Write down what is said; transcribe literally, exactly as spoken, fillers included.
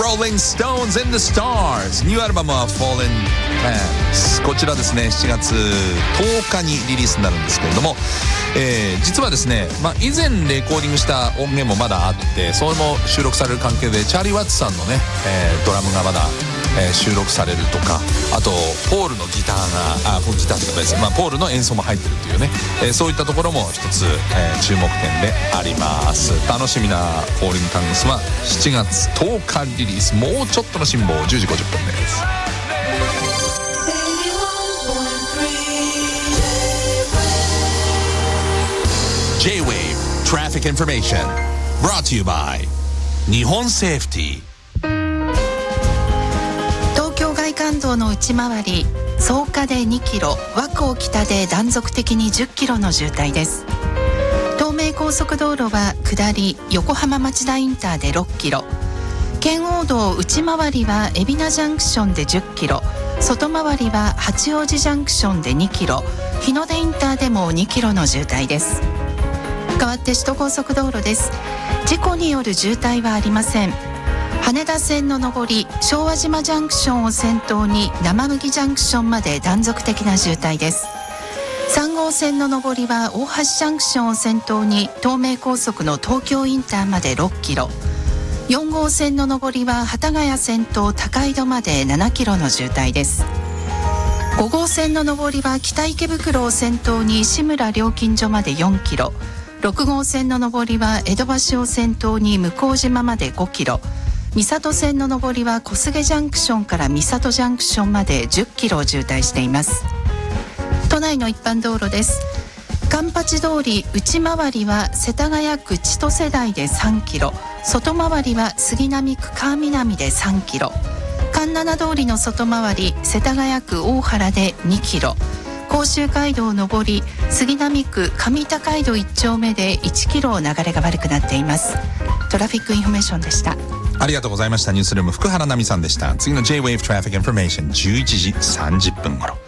Rolling Stones and the Stars ニューアルバムは Fallen Plans、 こちらですねしちがつとおかにリリースになるんですけれども、えー、実はですね、まあ、以前レコーディングした音源もまだあって、それも収録される関係でチャーリー・ワッツさんのね、えー、ドラムがまだ、えー、収録されるとか、あとポールのギターがあギターというかですね、まあ、ポールの演奏も入ってるというね、えー、そういったところも一つ、えー、注目点であります。楽しみなフォーリングタングスはしちがつとおかリリース、もうちょっとの辛抱、じゅうじごじゅっぷんです。J-Wave Traffic Information Brought to you by 日本セーフティー。 東京外環道の内回り、草加でにキロ、和光北で断続的にじゅっキロの渋滞です。東名高速道路は下り横浜町田インターでろっキロ、圏央道内回りは海老名ジャンクションでじゅっキロ、外回りは八王子ジャンクションでにキロ、日の出インターでもにキロの渋滞です。代わって首都高速道路です。事故による渋滞はありません。羽田線の上り昭和島ジャンクションを先頭に生麦ジャンクションまで断続的な渋滞です。さん号線の上りは大橋ジャンクションを先頭に東名高速の東京インターまでろっキロ、よん号線の上りは幡ヶ谷線と高井戸までななキロの渋滞です。ご号線の上りは北池袋を先頭に志村料金所までよんキロ、ろく号線の上りは江戸橋を先頭に向島までごキロ、三郷線の上りは小菅ジャンクションから三郷ジャンクションまでじゅっキロ渋滞しています。都内の一般道路です。環八通り内回りは世田谷区千歳台でさんキロ、外回りは杉並区川南でさんキロ、環七通りの外回り世田谷区大原でにキロ、甲州街道上り杉並区上高井戸いち丁目でいちキロ流れが悪くなっています。トラフィックインフォメーションでした。 ありがとうございました。ニュースルーム福原奈美さんでした。次の J-Wave Traffic Information じゅういちじさんじゅっぷん頃。